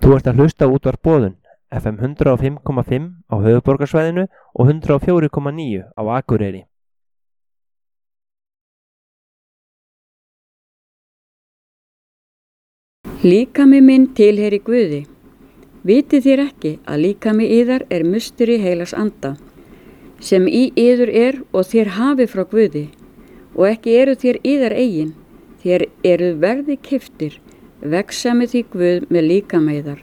Þú ert að hlusta á útvarp Boðun, FM 105,5 á höfuðborgarsvæðinu og 104,9 á Akureyri. Líkami minn tilheyri Guði. Vitið þér ekki að líkami yðar musteri heilags anda, sem í yður og þér hafið frá Guði, og ekki eru þér yðar eigin, þér eruð verði keyptir, vegsami því Guð með líkama yðar.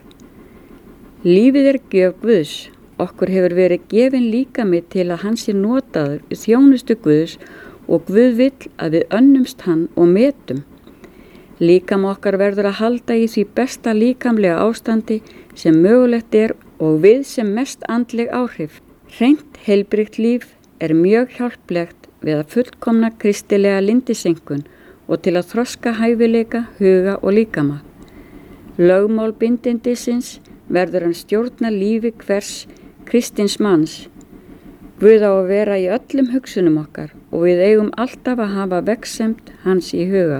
Lífið gjöf Guðs, okkur hefur verið gefin líkami til að hann sé notaður í þjónustu Guðs og Guð vill að við önnumst hann og metum. Líkama okkar verður að halda í því besta líkamlega ástandi sem mögulegt og við sem mest andleg áhrif. Hreint heilbrigt líf mjög hjálplegt við að fullkomna kristilega lindisenkun og til að þroska hæfileika, huga og líkama. Lögmál bindindisins verður hann stjórna lífi hvers kristins manns. Guð á að vera í öllum hugsunum okkar og við eigum alltaf að hafa vegsemd hans í huga.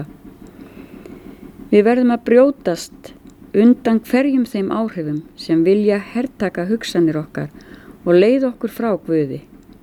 Við verðum að brjótast undan hverjum þeim áhrifum sem vilja hertaka hugsanir okkar og leiða okkur frá Guði.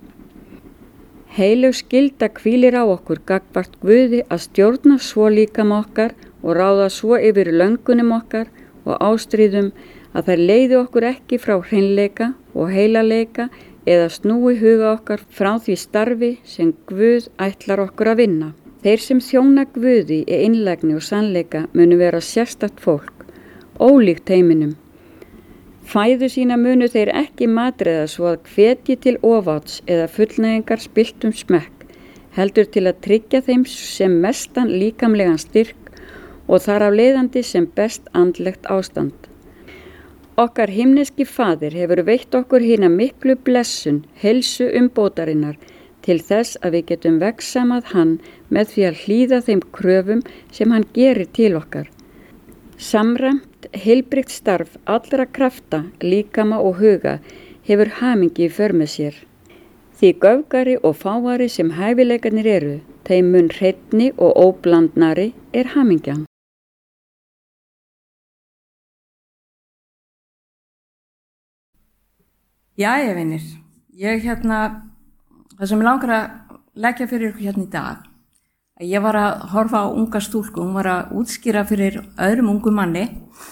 Heilög skylda hvílir á okkur gagnvart Guði að stjórna svo líkama okkar og ráða svo yfir löngunum okkar og ástríðum að þær leiði okkur ekki frá hreinleika og heilaleika eða snúi huga okkar frá því starfi sem Guð ætlar okkur að vinna. Þeir sem þjóna Guði í einlægni og sannleika munu vera sérstakt fólk, ólíkt heiminum. Fæðu sína munu þeir ekki matreiða svo að hvetji til ofáts eða fullnægingar spilltum smekk, heldur til að tryggja þeim sem mestan líkamlegan styrk og þar af leiðandi sem best andlegt ástand. Okkar himneski Faðir hefur veitt okkur hina miklu blessun, heilsu umbótarinnar, til þess að við getum vegsamað hann með því að hlýða þeim kröfum sem hann gerir til okkar. Samræmt, heilbrigt starf allra krafta, líkama og huga hefur hamingi í för með sér. Því göfgari og fáari sem hæfileikarnir þeim mun hreinni og óblandnari hamingjan. Jæja, vinir, það sem ég langar að leggja fyrir ykkur hérna í dag, að ég var að horfa á unga stúlku, hún var að útskýra fyrir öðrum ungum manni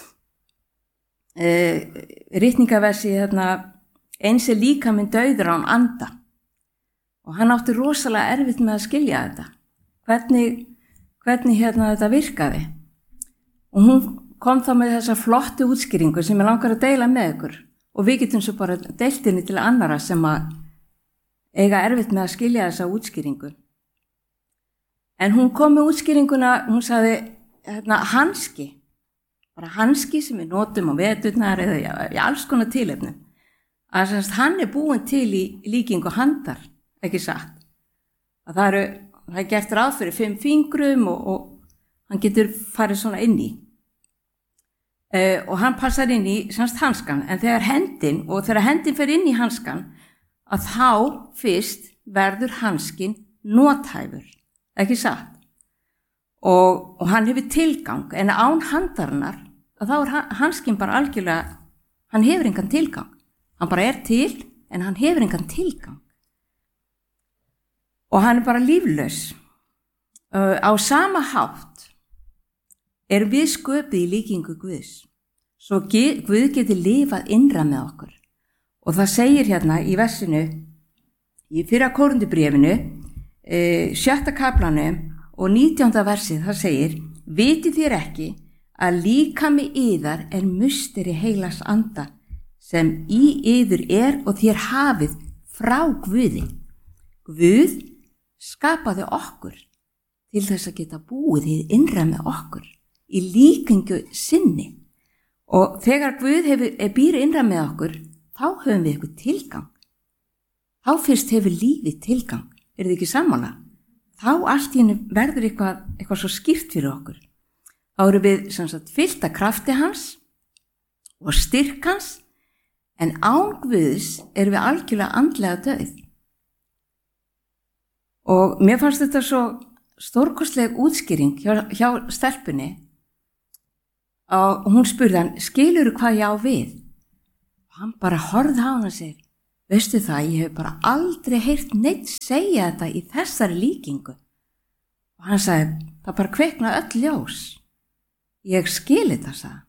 ritningaversi eins líkaminn dauður án anda, og hann átti rosalega erfitt með að skilja þetta, hvernig þetta virkaði, og hún kom þá með þessa flottu útskýringu sem ég langar að deila með ykkur, og við getum svo bara deilt henni til annara sem að eiga erfitt með að skilja þessa útskýringu. En hún kom með útskýringuna, hún sagði hanski, bara hanski sem við notum á veturnar eða í alls konar tilefnum, að hann búinn til í líkingu handar, ekki satt. Að það er gert ráð fyrir 5 fingrum og hann getur farið svona inn í. Og hann passar inn í hanskan, en þegar hendin fer inn í hanskan, að þá fyrst verður hanskinn nothæfur, ekki satt. Og hann hefur tilgang, en án handarinnar, að þá hanskinn bara algjörlega, hann hefur engan tilgang. Hann bara til, en hann hefur engan tilgang. Og hann bara líflaus. Á sama hátt við sköpuð í líkingu Guðs, svo Guð geti lifað innra með okkur. Og það segir hérna í versinu, í 1. Korintubréfinu, 7. kaflanum og 19. versið, það segir, vitið þér ekki að líkami yðar musteri heilags anda, sem í yður og þér hafið frá Guði. Guð skapaði okkur til þess að geta búið hið innra með okkur í líkingu sinni. Og þegar Guð býr innra með okkur, þá höfum við eitthvað tilgang. Þá fyrst hefur lífið tilgang. Þið ekki sammála? Þá allt í henni verður eitthvað svo skýrt fyrir okkur. Þá erum við fyllt af krafti hans og styrk hans, en án Guðs erum við algjörlega andlega dauð. Og mér fannst þetta svo stórkostleg útskýring hjá stelpunni, og hún spurði hann, skilurðu hvað ég á við? Og hann bara horfði á hann og segir, veistu það, ég hef bara aldrei heyrt neitt segja þetta í þessari líkingu. Og hann sagði, það bara kveiknaði öll ljós. Ég skil þetta, sagði.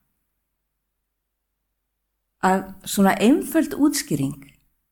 Að svona einföld útskýring,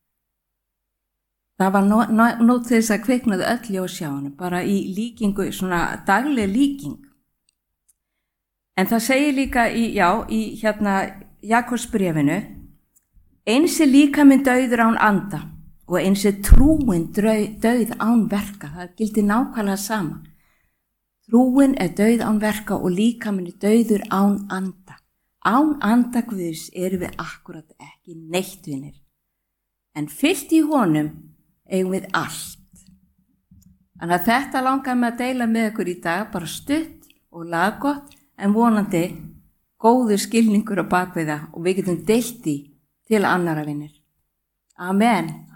það var nót þess að kveiknaði öll ljós hjá hann, bara í líkingu, svona dagleg líking. En það segir líka í Jakobsbréfinu, eins er líkaminn dauður án anda og eins er trúin dauð án verka. Það gildir nákvæmlega sama. Trúin er dauð án verka og líkaminn er dauður án anda. Án anda Guðs erum við akkurat ekki neitt vinir. En fyllt í honum eigum við allt. Þannig að þetta langar mig að deila með ykkur í dag, bara stutt og laggott, en vonandi góður skilningur á bakvið það og við getum deilt því til annara vinir. Amen.